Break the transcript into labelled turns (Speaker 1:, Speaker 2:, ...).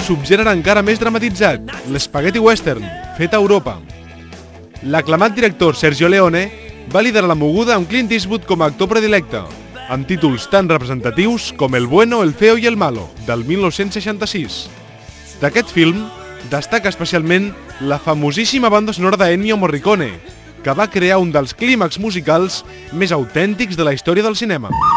Speaker 1: subgènere encara més dramatitzat, l'spaghetti western, fet a Europa. L'aclamat director Sergio Leone va liderar la moguda amb Clint Eastwood com a actor predilecte, amb títols tan representatius com El bueno, el feo i el malo, del 1966. D'aquest film destaca especialment la famosíssima banda sonora d'Ennio Morricone, que va crear un dels clímax musicals més autèntics de la història del cinema.